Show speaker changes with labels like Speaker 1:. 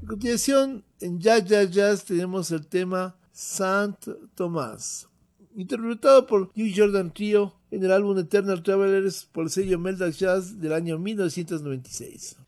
Speaker 1: A continuación, en Jazz Jazz Jazz tenemos el tema Saint Thomas, interpretado por New Jordan Trio en el álbum Eternal Travelers por el sello Melda Jazz del año 1996.